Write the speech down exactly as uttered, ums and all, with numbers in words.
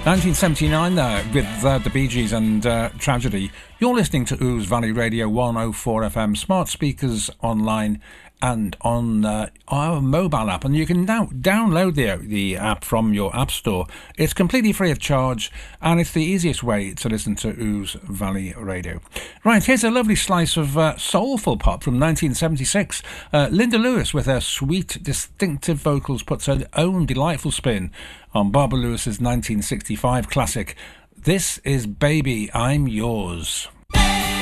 nineteen seventy-nine there with uh, the Bee Gees and uh, Tragedy. You're listening to Ouse Valley Radio one oh four F M, smart speakers online and on uh, our mobile app, and you can now download the the app from your app store. It's completely free of charge, and it's the easiest way to listen to Ouse Valley Radio. Right, here's a lovely slice of uh, soulful pop from nineteen seventy-six. Uh, Linda Lewis, with her sweet, distinctive vocals, puts her own delightful spin on Barbara Lewis's nineteen sixty-five classic. This is Baby, I'm Yours.